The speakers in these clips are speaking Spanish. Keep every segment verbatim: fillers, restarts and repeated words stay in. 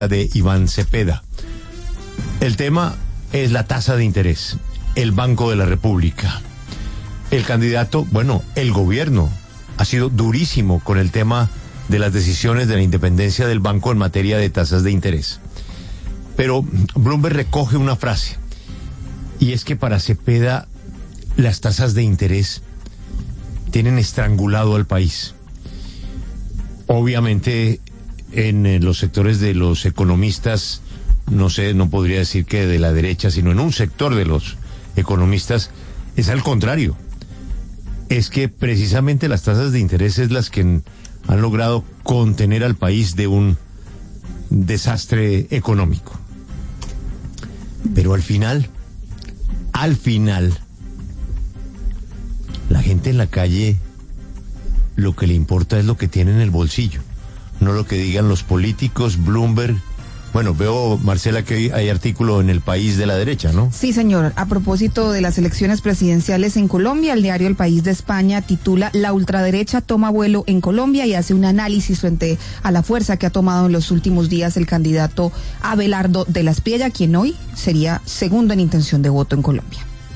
de Iván Cepeda. El tema es la tasa de interés, el Banco de la República. El candidato, bueno, el gobierno ha sido durísimo con el tema de las decisiones de la independencia del banco en materia de tasas de interés. Pero Bloomberg recoge una frase, y es que para Cepeda las tasas de interés tienen estrangulado al país. Obviamente en los sectores de los economistas, no sé, no podría decir que de la derecha, sino en un sector de los economistas, es al contrario. Es que precisamente las tasas de interés es las que han logrado contener al país de un desastre económico. Pero al final, al final, la gente en la calle lo que le importa es lo que tiene en el bolsillo, no lo que digan los políticos, Bloomberg. Bueno, veo, Marcela, que hay, hay artículo en El País de la derecha, ¿no? Sí, señor. A propósito de las elecciones presidenciales en Colombia, el diario El País de España titula "La ultraderecha toma vuelo en Colombia" y hace un análisis frente a la fuerza que ha tomado en los últimos días el candidato Abelardo de la Espriella, quien hoy sería segundo en intención de voto en Colombia.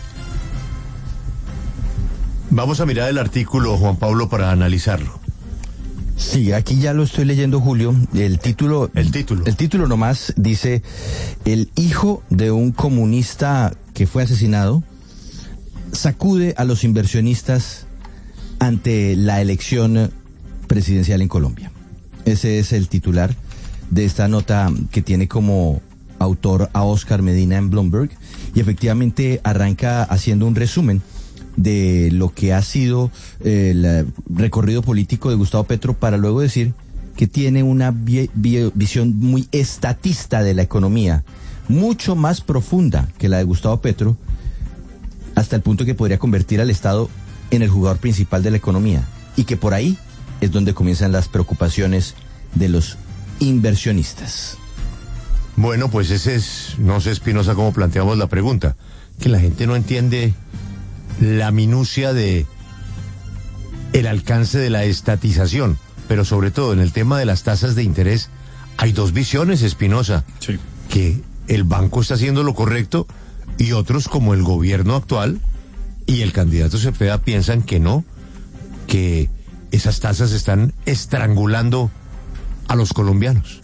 Vamos a mirar el artículo, Juan Pablo, para analizarlo. Sí, aquí ya lo estoy leyendo, Julio. El título, el título, el título nomás dice: el hijo de un comunista que fue asesinado sacude a los inversionistas ante la elección presidencial en Colombia. Ese es el titular de esta nota que tiene como autor a Oscar Medina en Bloomberg, y efectivamente arranca haciendo un resumen de lo que ha sido el recorrido político de Gustavo Petro, para luego decir que tiene una vi- vi- visión muy estatista de la economía, mucho más profunda que la de Gustavo Petro, hasta el punto que podría convertir al Estado en el jugador principal de la economía, y que por ahí es donde comienzan las preocupaciones de los inversionistas. Bueno, pues ese es, no sé, Espinosa, cómo planteamos la pregunta, que la gente no entiende la minucia de el alcance de la estatización, pero sobre todo en el tema de las tasas de interés hay dos visiones, Espinosa. Sí. Que el banco está haciendo lo correcto y otros, como el gobierno actual y el candidato Cepeda, piensan que no, que esas tasas están estrangulando a los colombianos.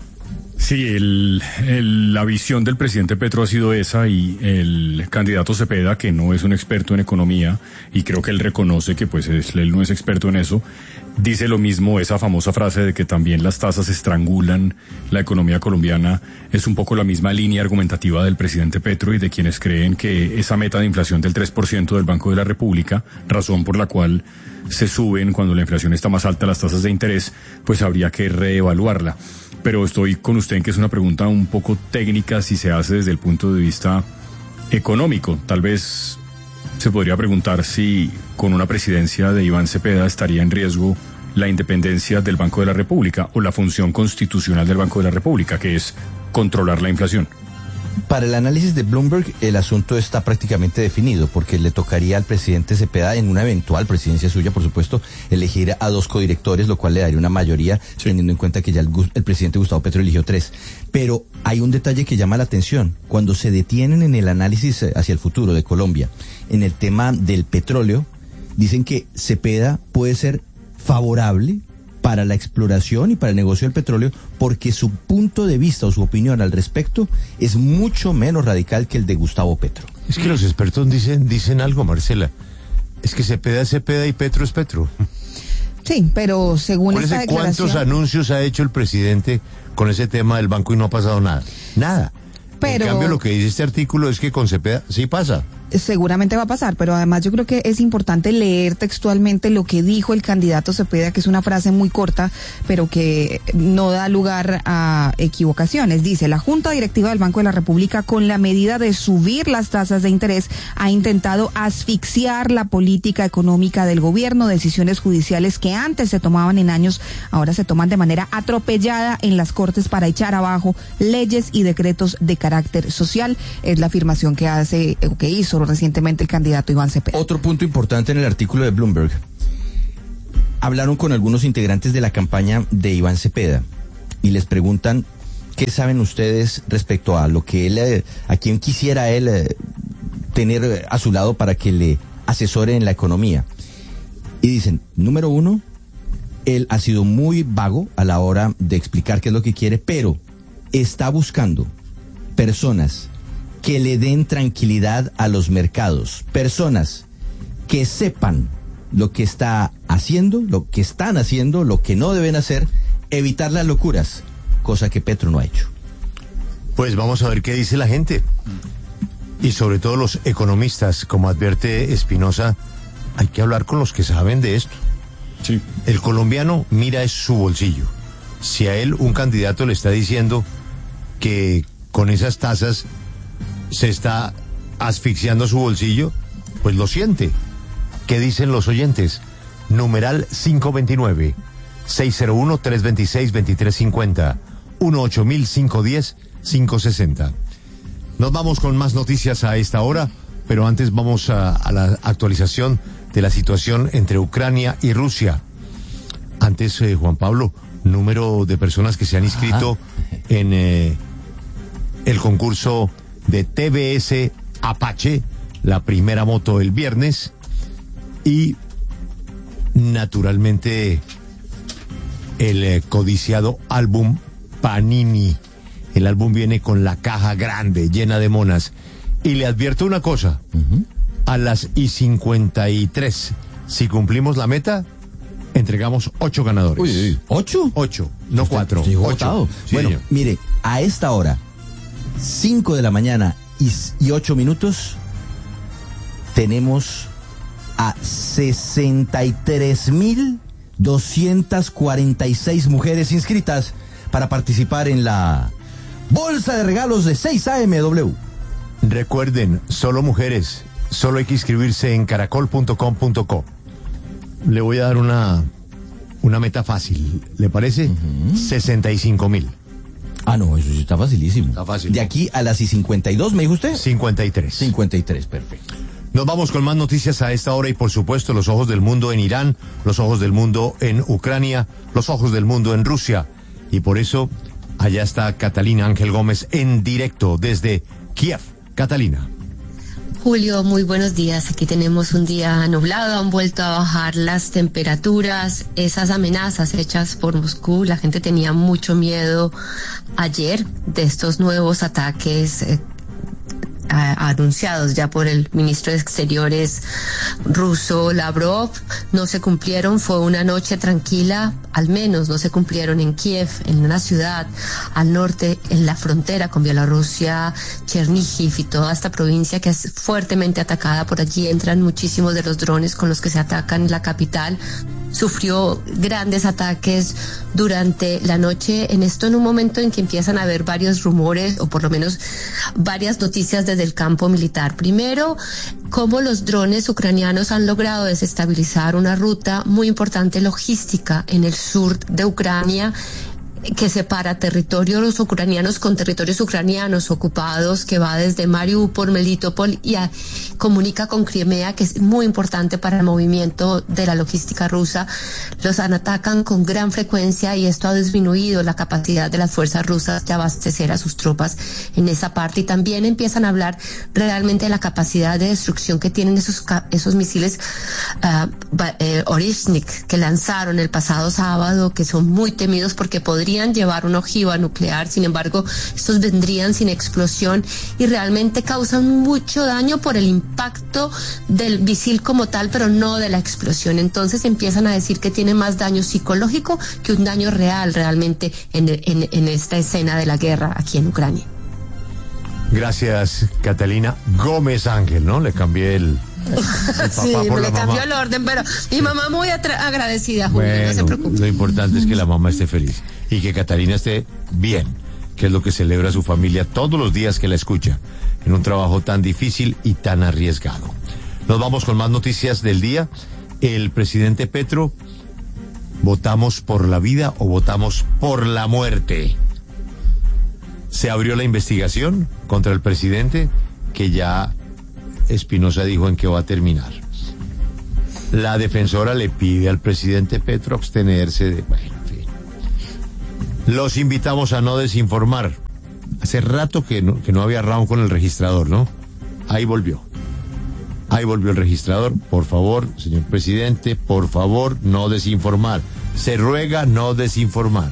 Sí, el, el, la visión del presidente Petro ha sido esa, y el candidato Cepeda, que no es un experto en economía, y creo que él reconoce que pues es, él no es experto en eso, dice lo mismo. Esa famosa frase de que también las tasas estrangulan la economía colombiana es un poco la misma línea argumentativa del presidente Petro y de quienes creen que esa meta de inflación del tres por ciento del Banco de la República, razón por la cual se suben cuando la inflación está más alta las tasas de interés, pues habría que reevaluarla. Pero estoy con usted en que es una pregunta un poco técnica si se hace desde el punto de vista económico. Tal vez se podría preguntar si con una presidencia de Iván Cepeda estaría en riesgo la independencia del Banco de la República o la función constitucional del Banco de la República, que es controlar la inflación. Para el análisis de Bloomberg, el asunto está prácticamente definido, porque le tocaría al presidente Cepeda, en una eventual presidencia suya, por supuesto, elegir a dos codirectores, lo cual le daría una mayoría, sí, teniendo en cuenta que ya el, el presidente Gustavo Petro eligió tres. Pero hay un detalle que llama la atención. Cuando se detienen en el análisis hacia el futuro de Colombia, en el tema del petróleo, dicen que Cepeda puede ser favorable para la exploración y para el negocio del petróleo, porque su punto de vista o su opinión al respecto es mucho menos radical que el de Gustavo Petro. Es que los expertos dicen dicen algo, Marcela. Es que Cepeda es Cepeda y Petro es Petro. Sí, pero según esta declaración... ¿Cuántos anuncios ha hecho el presidente con ese tema del banco y no ha pasado nada? Nada. Pero... En cambio, lo que dice este artículo es que con Cepeda sí pasa. Seguramente va a pasar, pero además yo creo que es importante leer textualmente lo que dijo el candidato Cepeda, que es una frase muy corta, pero que no da lugar a equivocaciones. Dice: la Junta Directiva del Banco de la República, con la medida de subir las tasas de interés, ha intentado asfixiar la política económica del gobierno. Decisiones judiciales que antes se tomaban en años, ahora se toman de manera atropellada en las Cortes para echar abajo leyes y decretos de carácter social. Es la afirmación que hace, o que hizo recientemente el candidato Iván Cepeda. Otro punto importante en el artículo de Bloomberg: hablaron con algunos integrantes de la campaña de Iván Cepeda y les preguntan ¿qué saben ustedes respecto a lo que él, eh, a quien quisiera él eh, tener a su lado para que le asesore en la economía? Y dicen, número uno, él ha sido muy vago a la hora de explicar qué es lo que quiere, pero está buscando personas que le den tranquilidad a los mercados, personas que sepan lo que está haciendo, lo que están haciendo, lo que no deben hacer, evitar las locuras, cosa que Petro no ha hecho. Pues vamos a ver qué dice la gente. Y sobre todo los economistas, como advierte Espinosa, hay que hablar con los que saben de esto. Sí. El colombiano mira es su bolsillo. Si a él un candidato le está diciendo que con esas tasas se está asfixiando su bolsillo, pues lo siente. ¿Qué dicen los oyentes? Numeral cinco veintinueve, seis cero uno, tres dos seis, dos tres cinco cero, uno ocho mil cinco diez, cinco sesenta. Nos vamos con más noticias a esta hora, pero antes vamos a, a la actualización de la situación entre Ucrania y Rusia. Antes, eh, Juan Pablo, número de personas que se han inscrito Ajá. en eh, el concurso de T V S Apache, la primera moto el viernes, y naturalmente el eh, codiciado álbum Panini. El álbum viene con la caja grande, llena de monas. Y le advierto una cosa, uh-huh. a las y cincuenta y tres, si cumplimos la meta, entregamos ocho ganadores. Uy, uy. ¿Ocho? Ocho, no cuatro. Sí, ocho. Sí, bueno, señor. Mire, a esta hora, cinco de la mañana y, y ocho minutos, tenemos a sesenta y tres mil doscientas cuarenta y seis mujeres inscritas para participar en la Bolsa de Regalos de seis A M W. Recuerden, solo mujeres, solo hay que inscribirse en caracol punto com punto co. Le voy a dar una, una meta fácil, ¿le parece? Uh-huh. sesenta y cinco mil. Ah, no, eso sí está facilísimo. Está fácil. De aquí a las y cincuenta y dos, ¿me dijo usted? cincuenta y tres. cincuenta y tres, perfecto. Nos vamos con más noticias a esta hora y por supuesto los ojos del mundo en Irán, los ojos del mundo en Ucrania, los ojos del mundo en Rusia. Y por eso, allá está Catalina Ángel Gómez en directo desde Kiev. Catalina. Julio, muy buenos días. Aquí tenemos un día nublado, han vuelto a bajar las temperaturas, esas amenazas hechas por Moscú. La gente tenía mucho miedo ayer de estos nuevos ataques eh, a, anunciados ya por el ministro de Exteriores ruso Lavrov. No se cumplieron, fue una noche tranquila, al menos no se cumplieron en Kiev, en una ciudad al norte, en la frontera con Bielorrusia, Chernihiv y toda esta provincia que es fuertemente atacada. Por allí entran muchísimos de los drones con los que se atacan la capital. Sufrió grandes ataques durante la noche, en esto en un momento en que empiezan a haber varios rumores, o por lo menos varias noticias desde el campo militar. Primero, cómo los drones ucranianos han logrado desestabilizar una ruta muy importante logística en el sur de Ucrania, que separa territorios ucranianos con territorios ucranianos ocupados, que va desde Mariupol, Melitopol y a, comunica con Crimea, que es muy importante para el movimiento de la logística rusa. Los atacan con gran frecuencia y esto ha disminuido la capacidad de las fuerzas rusas de abastecer a sus tropas en esa parte. Y también empiezan a hablar realmente de la capacidad de destrucción que tienen esos, esos misiles uh, eh, Orishnik que lanzaron el pasado sábado, que son muy temidos porque podrían llevar una ojiva nuclear. Sin embargo, estos vendrían sin explosión y realmente causan mucho daño por el impacto del misil como tal, pero no de la explosión. Entonces empiezan a decir que tiene más daño psicológico que un daño real realmente en, en, en esta escena de la guerra aquí en Ucrania. Gracias, Catalina Gómez Ángel, ¿no? Le cambié el... el sí, me le cambió el orden, pero mi mamá muy agradecida, Julio, bueno, no se preocupe. Lo importante es que la mamá esté feliz y que Catalina esté bien, que es lo que celebra su familia todos los días que la escucha, en un trabajo tan difícil y tan arriesgado. Nos vamos con más noticias del día. El presidente Petro, ¿votamos por la vida o votamos por la muerte? Se abrió la investigación contra el presidente, que ya Espinosa dijo en qué va a terminar. La defensora le pide al presidente Petro abstenerse de... Bueno, en fin. Los invitamos a no desinformar. Hace rato que no, que no había round con el registrador, ¿no? Ahí volvió. Ahí volvió el registrador. Por favor, señor presidente, por favor, no desinformar. Se ruega no desinformar.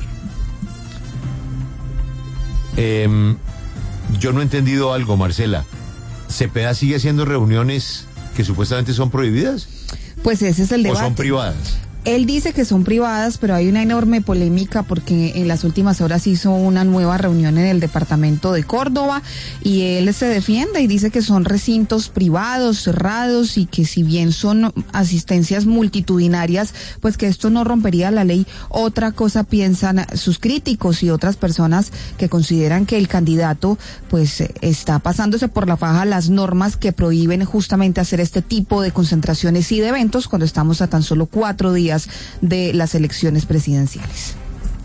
Eh, yo no he entendido algo, Marcela. ¿Cepeda sigue haciendo reuniones que supuestamente son prohibidas? Pues ese es el debate. ¿O son privadas? Él dice que son privadas, pero hay una enorme polémica porque en las últimas horas hizo una nueva reunión en el departamento de Córdoba y él se defiende y dice que son recintos privados, cerrados y que si bien son asistencias multitudinarias, pues que esto no rompería la ley. Otra cosa piensan sus críticos y otras personas que consideran que el candidato pues está pasándose por la faja las normas que prohíben justamente hacer este tipo de concentraciones y de eventos cuando estamos a tan solo cuatro días de las elecciones presidenciales.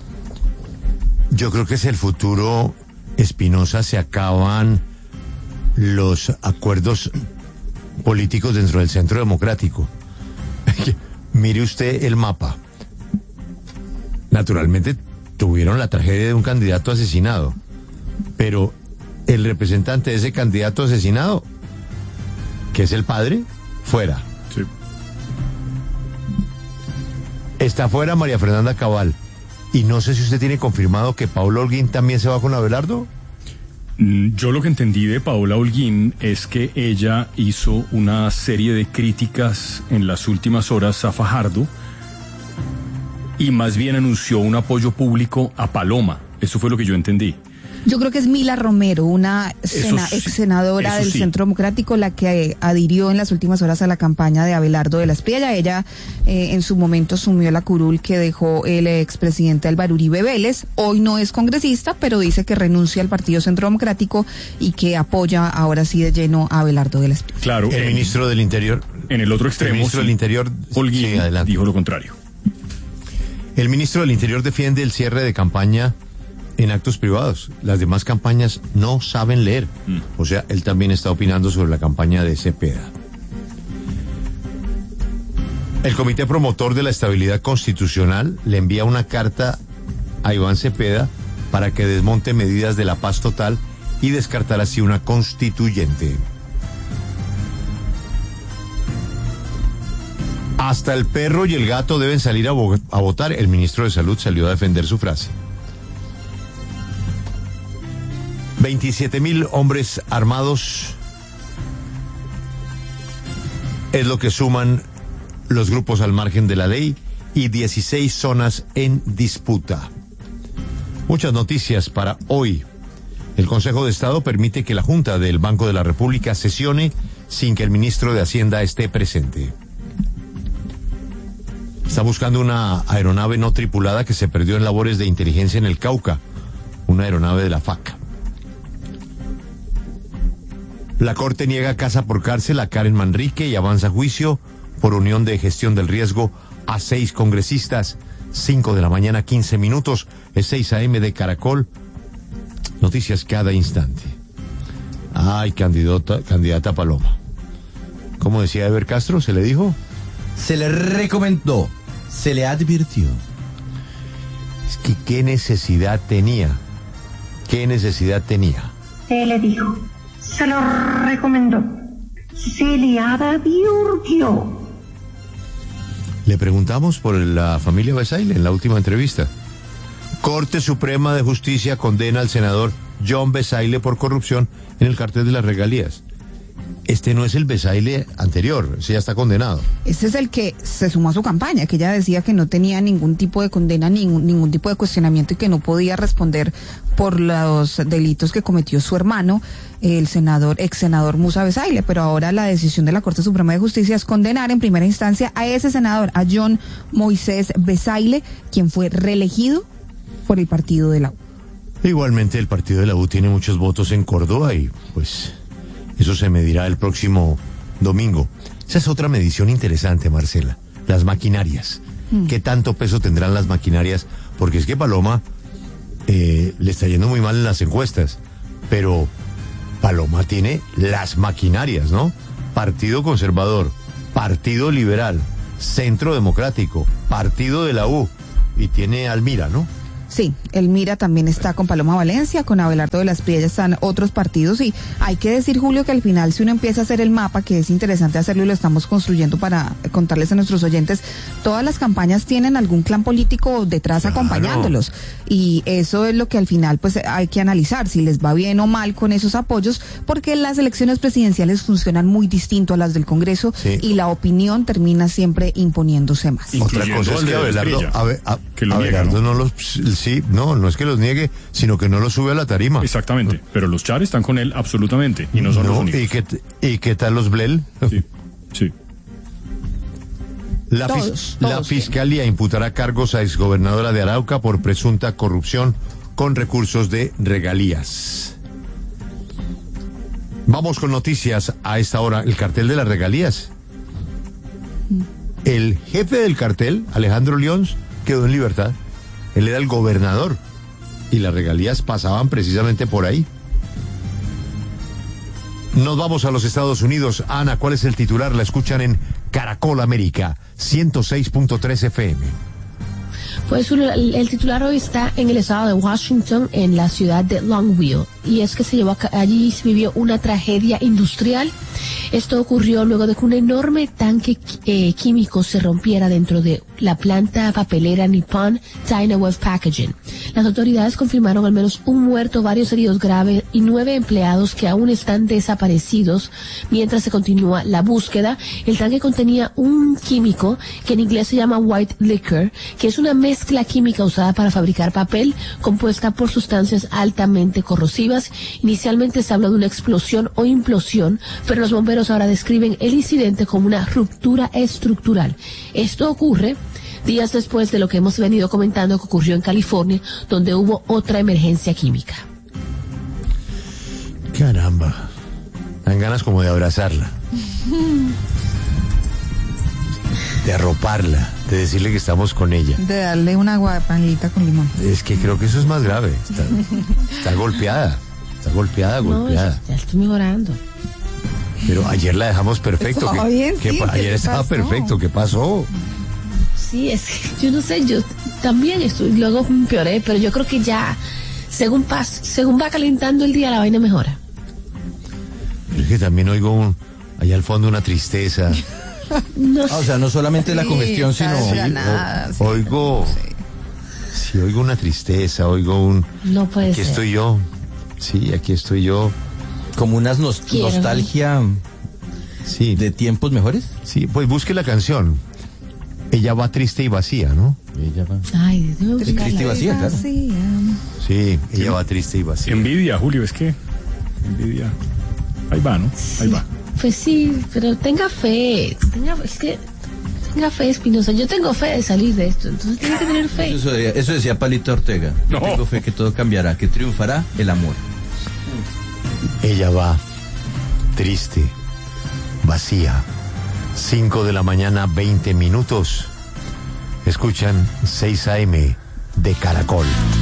Yo creo que es el futuro, Espinosa. Se acaban los acuerdos políticos dentro del Centro Democrático. Mire usted el mapa. Naturalmente tuvieron la tragedia de un candidato asesinado, pero el representante de ese candidato asesinado, que es el padre, fuera. Sí. Está fuera María Fernanda Cabal. Y no sé si usted tiene confirmado que Paula Holguín también se va con Abelardo. Yo lo que entendí de Paola Holguín es que ella hizo una serie de críticas en las últimas horas a Fajardo y más bien anunció un apoyo público a Paloma. Eso fue lo que yo entendí. Yo creo que es Mila Romero, una sena, sí, ex senadora del sí. Centro Democrático, la que adhirió en las últimas horas a la campaña de Abelardo de la Espriella. Ella eh, en su momento asumió la curul que dejó el expresidente Álvaro Uribe Vélez. Hoy no es congresista, pero dice que renuncia al Partido Centro Democrático y que apoya ahora sí de lleno a Abelardo de la Espriella. Claro. El en, ministro del Interior. En el otro extremo, El ministro sí, del Interior. Holguín Sí, dijo lo contrario. El ministro del Interior defiende el cierre de campaña en actos privados. Las demás campañas no saben leer. Mm. O sea, él también está opinando sobre la campaña de Cepeda. El Comité Promotor de la Estabilidad Constitucional le envía una carta a Iván Cepeda para que desmonte medidas de la paz total y descartar así una constituyente. Hasta el perro y el gato deben salir a, vo- a votar. El ministro de Salud salió a defender su frase. veintisiete mil hombres armados es lo que suman los grupos al margen de la ley y dieciséis zonas en disputa. Muchas noticias para hoy. El Consejo de Estado permite que la Junta del Banco de la República sesione sin que el ministro de Hacienda esté presente. Está buscando una aeronave no tripulada que se perdió en labores de inteligencia en el Cauca, una aeronave de la F A C. La Corte niega casa por cárcel a Karen Manrique y avanza juicio por unión de gestión del riesgo a seis congresistas. Cinco de la mañana, quince minutos, es seis a eme de Caracol. Noticias cada instante. Ay, candidata, candidata Paloma. ¿Cómo decía Eber Castro? ¿Se le dijo? Se le recomendó, se le advirtió. Es que qué necesidad tenía. ¿Qué necesidad tenía? Se le dijo, se lo recomendó, se le advirtió. Le preguntamos por la familia Besaile en la última entrevista. Corte Suprema de Justicia condena al senador John Besaile por corrupción en el cartel de las regalías. Este no es el Besaile anterior, ese ya está condenado. Este es el que se sumó a su campaña, que ella decía que no tenía ningún tipo de condena, ningún, ningún tipo de cuestionamiento y que no podía responder por los delitos que cometió su hermano, el senador, ex senador Musa Besaile. Pero ahora la decisión de la Corte Suprema de Justicia es condenar en primera instancia a ese senador, a John Moisés Besaile, quien fue reelegido por el partido de la U. Igualmente el partido de la U tiene muchos votos en Córdoba y pues eso se medirá el próximo domingo. Esa es otra medición interesante, Marcela. Las maquinarias. Mm. ¿Qué tanto peso tendrán las maquinarias? Porque es que Paloma eh, le está yendo muy mal en las encuestas, pero Paloma tiene las maquinarias, ¿no? Partido Conservador, Partido Liberal, Centro Democrático, Partido de la U y tiene Almira, ¿no? Sí, el Mira también está con Paloma Valencia, con Abelardo de las Priellas están otros partidos y hay que decir, Julio, que al final si uno empieza a hacer el mapa, que es interesante hacerlo y lo estamos construyendo para contarles a nuestros oyentes, todas las campañas tienen algún clan político detrás claro. acompañándolos y eso es lo que al final pues hay que analizar, si les va bien o mal con esos apoyos, porque las elecciones presidenciales funcionan muy distinto a las del Congreso sí. y la opinión termina siempre imponiéndose más. Otra cosa es que Abelardo, Abe, a, que lo Abelardo niega, ¿no? no los... Sí, no, no es que los niegue, sino que no los sube a la tarima. Exactamente, pero los Char están con él absolutamente y no son no, los únicos. ¿Y qué, ¿Y qué tal los Blel? Sí, sí. La, todos, fis todos la Fiscalía bien. imputará cargos a exgobernadora de Arauca por presunta corrupción con recursos de regalías. Vamos con noticias a esta hora. El cartel de las regalías. El jefe del cartel, Alejandro Lyons, quedó en libertad. Él era el gobernador y las regalías pasaban precisamente por ahí. Nos vamos a los Estados Unidos. Ana, ¿cuál es el titular? La escuchan en Caracol América, ciento seis punto tres F M. Pues el, el titular hoy está en el estado de Washington, en la ciudad de Longview, y es que se llevó a, allí se vivió una tragedia industrial. Esto ocurrió luego de que un enorme tanque eh, químico se rompiera dentro de la planta papelera Nippon Dynawave Packaging. Las autoridades confirmaron al menos un muerto, varios heridos graves y nueve empleados que aún están desaparecidos mientras se continúa la búsqueda. El tanque contenía un químico que en inglés se llama white liquor, que es una mezcla química usada para fabricar papel, compuesta por sustancias altamente corrosivas. Inicialmente se habló de una explosión o implosión, pero los bomberos ahora describen el incidente como una ruptura estructural. Esto ocurre días después de lo que hemos venido comentando que ocurrió en California, donde hubo otra emergencia química. Caramba, dan ganas como de abrazarla, de arroparla, de decirle que estamos con ella, de darle una guapanita con limón. Es que creo que eso es más grave. Está, está golpeada, está golpeada, no, golpeada. Ya estoy mejorando. Pero ayer la dejamos perfecto. Estaba ¿Qué, bien, qué, sí, ayer ¿qué estaba pasó? perfecto. ¿Qué pasó? Sí, es que yo no sé, yo también estoy, luego empeoré, pero yo creo que ya, según pas, según va calentando el día, la vaina mejora. Pero es que también oigo un, allá al fondo una tristeza. No sé. Ah, o sea, no solamente sí, la congestión, sino... Sí, o, sí, oigo... Sí. sí, oigo una tristeza, oigo un... No puede aquí ser. Aquí estoy yo. Sí, aquí estoy yo. Como una nos nostalgia sí. de tiempos mejores. Sí, pues busque la canción. Ella va triste y vacía, ¿no? Ella va. Ay, Dios mío. Triste y vacía, claro. Sí, ella sí. va triste y vacía. Envidia, Julio, es que envidia. Ahí va, ¿no? Ahí va. Pues sí, pero tenga fe. Tenga, es que tenga fe, Espinosa. Yo tengo fe de salir de esto, entonces tiene que tener fe. Eso, eso decía Palito Ortega. Yo no. tengo fe que todo cambiará, que triunfará el amor. Ella va triste, vacía. cinco de la mañana, veinte minutos. Escuchan seis A M de Caracol.